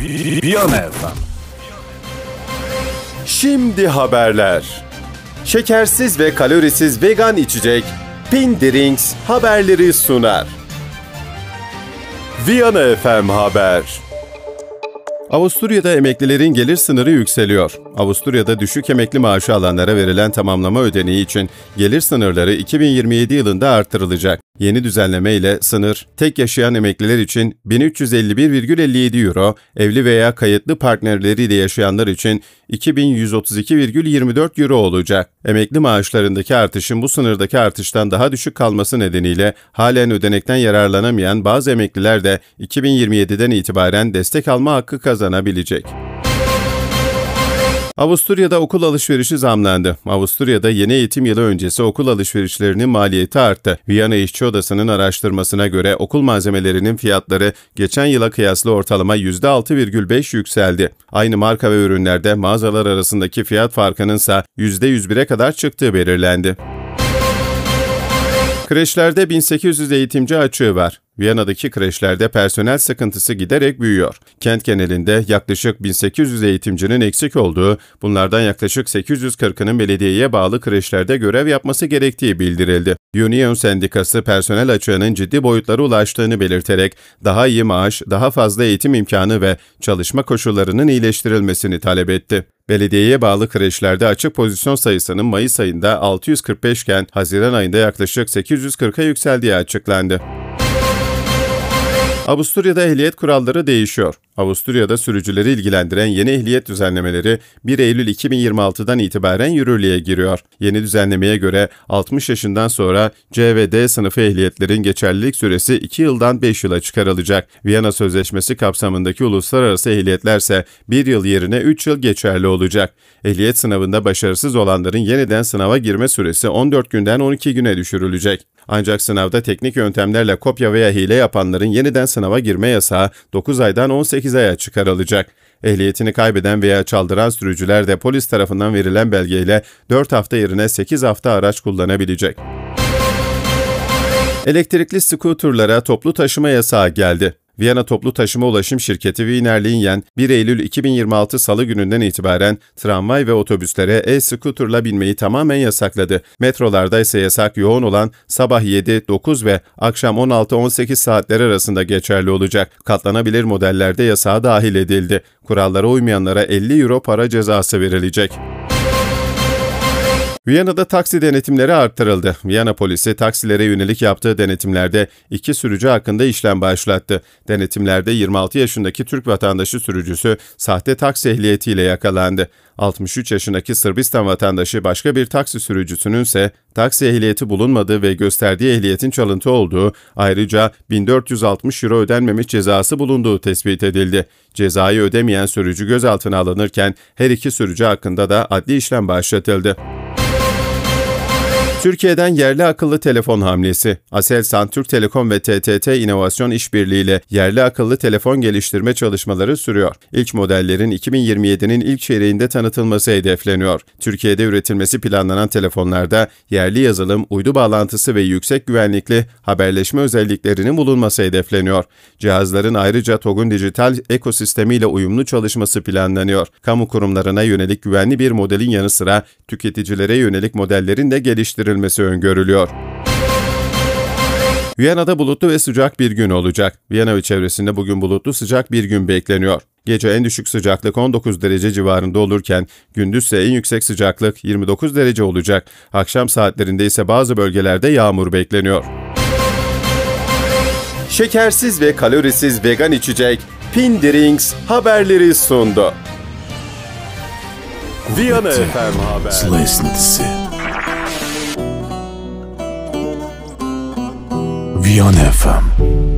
Viyana FM. Şimdi haberler. Şekersiz ve kalorisiz vegan içecek Pindirings haberleri sunar. Viyana FM Haber. Avusturya'da emeklilerin gelir sınırı yükseliyor. Avusturya'da düşük emekli maaşı alanlara verilen tamamlama ödeneği için gelir sınırları 2027 yılında artırılacak. Yeni düzenleme ile sınır, tek yaşayan emekliler için 1351,57 euro, evli veya kayıtlı partnerleriyle yaşayanlar için 2132,24 euro olacak. Emekli maaşlarındaki artışın bu sınırdaki artıştan daha düşük kalması nedeniyle halen ödenekten yararlanamayan bazı emekliler de 2027'den itibaren destek alma hakkı kazanabilecek. Avusturya'da okul alışverişi zamlandı. Avusturya'da yeni eğitim yılı öncesi okul alışverişlerinin maliyeti arttı. Viyana İşçi Odası'nın araştırmasına göre okul malzemelerinin fiyatları geçen yıla kıyasla ortalama %6,5 yükseldi. Aynı marka ve ürünlerde mağazalar arasındaki fiyat farkının ise %101'e kadar çıktığı belirlendi. Kreşlerde 1800 eğitimci açığı var. Viyana'daki kreşlerde personel sıkıntısı giderek büyüyor. Kent genelinde yaklaşık 1800 eğitimcinin eksik olduğu, bunlardan yaklaşık 840'ının belediyeye bağlı kreşlerde görev yapması gerektiği bildirildi. Union Sendikası personel açığının ciddi boyutlara ulaştığını belirterek daha iyi maaş, daha fazla eğitim imkanı ve çalışma koşullarının iyileştirilmesini talep etti. Belediyeye bağlı kreşlerde açık pozisyon sayısının Mayıs ayında 645 iken Haziran ayında yaklaşık 840'a yükseldiği açıklandı. Avusturya'da ehliyet kuralları değişiyor. Avusturya'da sürücüleri ilgilendiren yeni ehliyet düzenlemeleri 1 Eylül 2026'dan itibaren yürürlüğe giriyor. Yeni düzenlemeye göre 60 yaşından sonra C ve D sınıfı ehliyetlerin geçerlilik süresi 2 yıldan 5 yıla çıkarılacak. Viyana Sözleşmesi kapsamındaki uluslararası ehliyetlerse 1 yıl yerine 3 yıl geçerli olacak. Ehliyet sınavında başarısız olanların yeniden sınava girme süresi 14 günden 12 güne düşürülecek. Ancak sınavda teknik yöntemlerle kopya veya hile yapanların yeniden sınava girme yasağı 9 aydan 18 aya çıkarılacak. Ehliyetini kaybeden veya çaldıran sürücüler de polis tarafından verilen belgeyle 4 hafta yerine 8 hafta araç kullanabilecek. Elektrikli skuterlara toplu taşıma yasağı geldi. Viyana Toplu Taşıma Ulaşım Şirketi Wiener Linien, 1 Eylül 2026 Salı gününden itibaren tramvay ve otobüslere e-scooter'la binmeyi tamamen yasakladı. Metrolarda ise yasak yoğun olan sabah 7, 9 ve akşam 16-18 saatler arasında geçerli olacak. Katlanabilir modellerde yasağa dahil edildi. Kurallara uymayanlara 50 euro para cezası verilecek. Viyana'da taksi denetimleri arttırıldı. Viyana polisi taksilere yönelik yaptığı denetimlerde 2 sürücü hakkında işlem başlattı. Denetimlerde 26 yaşındaki Türk vatandaşı sürücüsü sahte taksi ehliyetiyle yakalandı. 63 yaşındaki Sırbistan vatandaşı başka bir taksi sürücüsünün ise taksi ehliyeti bulunmadığı ve gösterdiği ehliyetin çalıntı olduğu, ayrıca 1460 euro ödenmemiş cezası bulunduğu tespit edildi. Cezayı ödemeyen sürücü gözaltına alınırken her iki sürücü hakkında da adli işlem başlatıldı. Türkiye'den yerli akıllı telefon hamlesi. Aselsan, Türk Telekom ve TTT İnovasyon İşbirliği ile yerli akıllı telefon geliştirme çalışmaları sürüyor. İlk modellerin 2027'nin ilk çeyreğinde tanıtılması hedefleniyor. Türkiye'de üretilmesi planlanan telefonlarda yerli yazılım, uydu bağlantısı ve yüksek güvenlikli haberleşme özelliklerinin bulunması hedefleniyor. Cihazların ayrıca TOG'un dijital ekosistemiyle uyumlu çalışması planlanıyor. Kamu kurumlarına yönelik güvenli bir modelin yanı sıra tüketicilere yönelik modellerin de geliştirilmesi öngörülüyor. Viyana'da bulutlu ve sıcak bir gün olacak. Viyana ve çevresinde bugün bulutlu sıcak bir gün bekleniyor. Gece en düşük sıcaklık 19 derece civarında olurken gündüzse en yüksek sıcaklık 29 derece olacak. Akşam saatlerinde ise bazı bölgelerde yağmur bekleniyor. Şekersiz ve kalorisiz vegan içecek Pindirings haberleri sundu. Viyana FM Haber. Sıla esintisi. Viyana FM.